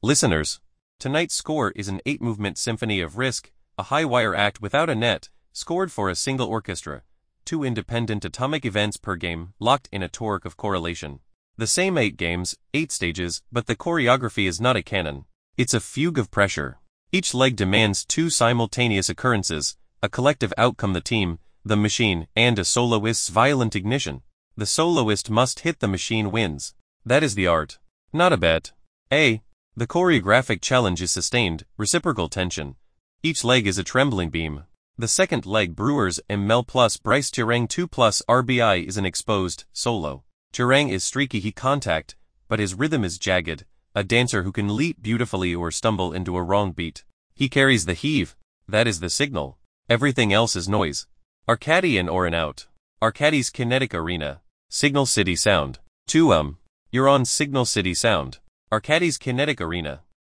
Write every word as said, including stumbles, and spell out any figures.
Listeners, tonight's score is an eight-movement symphony of Risk, a high-wire act without a net, scored for a single orchestra, two independent atomic events per game, locked in a torque of correlation. The same eight games, eight stages, but the choreography is not a canon. It's a fugue of pressure. Each leg demands two simultaneous occurrences, a collective outcome: the team, the machine, and a soloist's violent ignition. The soloist must hit, the machine wins. That is the art, not a bet. A. The choreographic challenge is sustained, reciprocal tension. Each leg is a trembling beam. The second leg, Brewers M L plus Brice Turang two plus R B I, is an exposed solo. Turang is streaky, he contact, but his rhythm is jagged, a dancer who can leap beautifully or stumble into a wrong beat. He carries the heave, that is the signal. Everything else is noise. Arcadian or an out. Arcadis Kinetic Arena. Signal City Sound. two um. You're on Signal City Sound. Arcadis Kinetic Arena.